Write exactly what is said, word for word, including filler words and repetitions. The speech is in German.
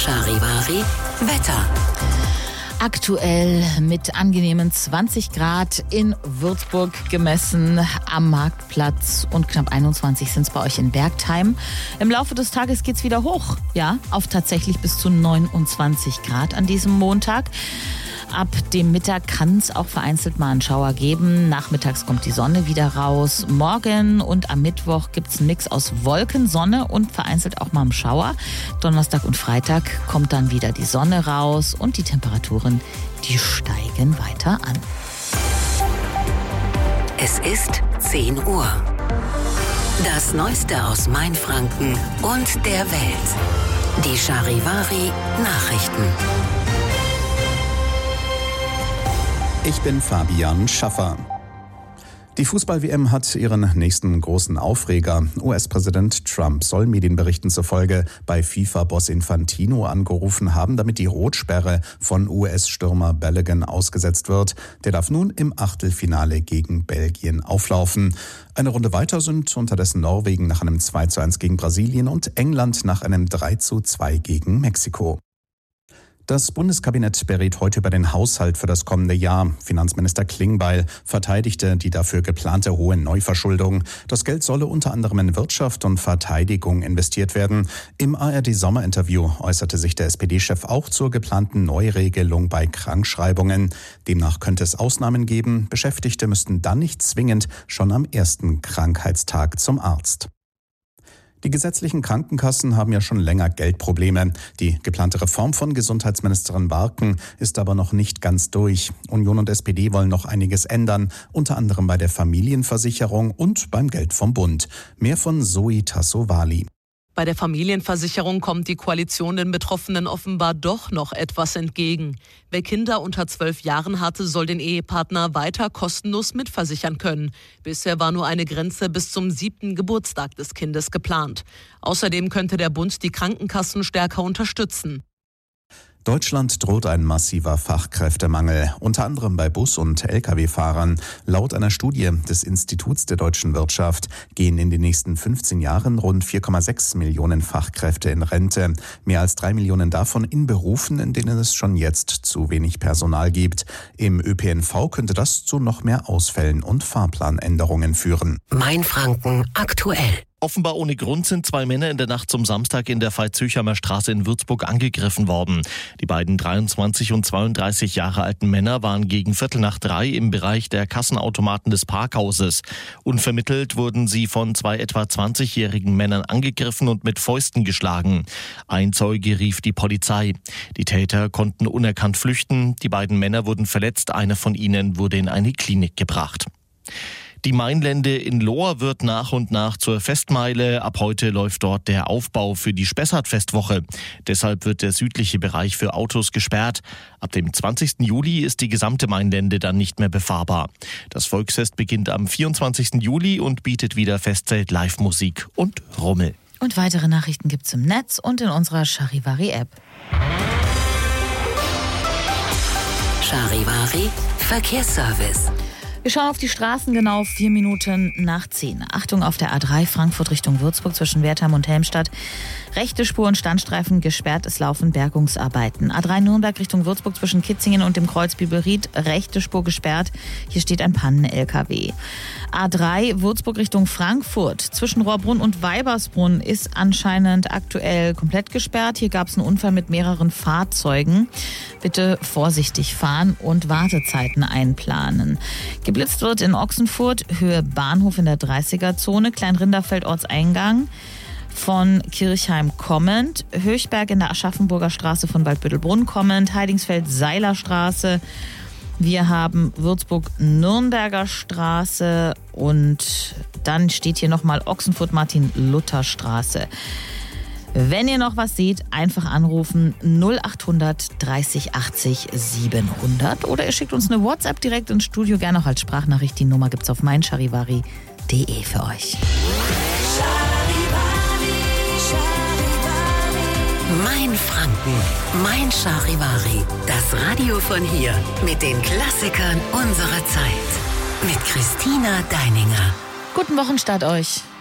Charivari Wetter. Aktuell mit angenehmen zwanzig Grad in Würzburg gemessen am Marktplatz und knapp einundzwanzig sind es bei euch in Bergtheim. Im Laufe des Tages geht es wieder hoch, ja, auf tatsächlich bis zu neunundzwanzig Grad an diesem Montag. Ab dem Mittag kann es auch vereinzelt mal einen Schauer geben. Nachmittags kommt die Sonne wieder raus. Morgen und am Mittwoch gibt es einen Mix aus Wolken, Sonne und vereinzelt auch mal einen Schauer. Donnerstag und Freitag kommt dann wieder die Sonne raus und die Temperaturen, die steigen weiter an. Es ist zehn Uhr. Das Neueste aus Mainfranken und der Welt. Die Charivari Nachrichten. Ich bin Fabian Schaffer. Die Fußball-W M hat ihren nächsten großen Aufreger. U S-Präsident Trump soll Medienberichten zufolge bei FIFA-Boss Infantino angerufen haben, damit die Rotsperre von U S-Stürmer Balogun ausgesetzt wird. Der darf nun im Achtelfinale gegen Belgien auflaufen. Eine Runde weiter sind unterdessen Norwegen nach einem zwei zu eins gegen Brasilien und England nach einem drei zu zwei gegen Mexiko. Das Bundeskabinett berät heute über den Haushalt für das kommende Jahr. Finanzminister Klingbeil verteidigte die dafür geplante hohe Neuverschuldung. Das Geld solle unter anderem in Wirtschaft und Verteidigung investiert werden. Im A R D-Sommerinterview äußerte sich der S P D-Chef auch zur geplanten Neuregelung bei Krankschreibungen. Demnach könnte es Ausnahmen geben. Beschäftigte müssten dann nicht zwingend schon am ersten Krankheitstag zum Arzt. Die gesetzlichen Krankenkassen haben ja schon länger Geldprobleme. Die geplante Reform von Gesundheitsministerin Barken ist aber noch nicht ganz durch. Union und S P D wollen noch einiges ändern, unter anderem bei der Familienversicherung und beim Geld vom Bund. Mehr von Zoe Tassovali. Bei der Familienversicherung kommt die Koalition den Betroffenen offenbar doch noch etwas entgegen. Wer Kinder unter zwölf Jahren hatte, soll den Ehepartner weiter kostenlos mitversichern können. Bisher war nur eine Grenze bis zum siebten Geburtstag des Kindes geplant. Außerdem könnte der Bund die Krankenkassen stärker unterstützen. Deutschland droht ein massiver Fachkräftemangel, unter anderem bei Bus- und L K W-Fahrern. Laut einer Studie des Instituts der deutschen Wirtschaft gehen in den nächsten fünfzehn Jahren rund vier Komma sechs Millionen Fachkräfte in Rente. Mehr als drei Millionen davon in Berufen, in denen es schon jetzt zu wenig Personal gibt. Im Ö P N V könnte das zu noch mehr Ausfällen und Fahrplanänderungen führen. Mainfranken aktuell. Offenbar ohne Grund sind zwei Männer in der Nacht zum Samstag in der Veitshöchheimer Straße in Würzburg angegriffen worden. Die beiden dreiundzwanzig und zweiunddreißig Jahre alten Männer waren gegen Viertel nach drei im Bereich der Kassenautomaten des Parkhauses. Unvermittelt wurden sie von zwei etwa zwanzigjährigen Männern angegriffen und mit Fäusten geschlagen. Ein Zeuge rief die Polizei. Die Täter konnten unerkannt flüchten. Die beiden Männer wurden verletzt. Einer von ihnen wurde in eine Klinik gebracht. Die Mainlände in Lohr wird nach und nach zur Festmeile. Ab heute läuft dort der Aufbau für die Spessart-Festwoche. Deshalb wird der südliche Bereich für Autos gesperrt. Ab dem zwanzigsten Juli ist die gesamte Mainlände dann nicht mehr befahrbar. Das Volksfest beginnt am vierundzwanzigsten Juli und bietet wieder Festzelt, Live-Musik und Rummel. Und weitere Nachrichten gibt's im Netz und in unserer Charivari-App. Charivari Verkehrsservice. Wir schauen auf die Straßen genau vier Minuten nach zehn. Achtung auf der A drei Frankfurt Richtung Würzburg zwischen Wertheim und Helmstadt. Rechte Spur und Standstreifen gesperrt, es laufen Bergungsarbeiten. A drei Nürnberg Richtung Würzburg zwischen Kitzingen und dem Kreuz Biberried. Rechte Spur gesperrt, hier steht ein Pannen-L K W. A drei Würzburg Richtung Frankfurt zwischen Rohrbrunn und Weibersbrunn ist anscheinend aktuell komplett gesperrt. Hier gab es einen Unfall mit mehreren Fahrzeugen. Bitte vorsichtig fahren und Wartezeiten einplanen. Geblitzt wird in Ochsenfurt, Höhe Bahnhof in der dreißiger-Zone, Kleinrinderfeld Ortseingang von Kirchheim kommend, Höchberg in der Aschaffenburger Straße von Waldbüttelbrunn kommend, Heidingsfeld Seilerstraße. Wir haben Würzburg-Nürnberger Straße und dann steht hier nochmal Ochsenfurt-Martin-Luther-Straße. Wenn ihr noch was seht, einfach anrufen null achthundert dreißig achtzig siebenhundert oder ihr schickt uns eine WhatsApp direkt ins Studio, gerne auch als Sprachnachricht. Die Nummer gibt's auf meincharivari punkt de für euch. Mainfranken, Mein Charivari, das Radio von hier mit den Klassikern unserer Zeit. Mit Christina Deininger. Guten Wochenstart euch.